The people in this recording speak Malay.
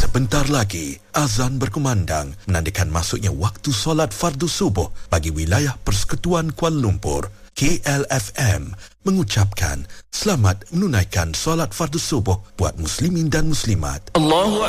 Sebentar lagi, azan berkumandang menandakan masuknya waktu solat fardu subuh bagi wilayah Persekutuan Kuala Lumpur. KLFM mengucapkan selamat menunaikan solat fardu subuh buat muslimin dan muslimat.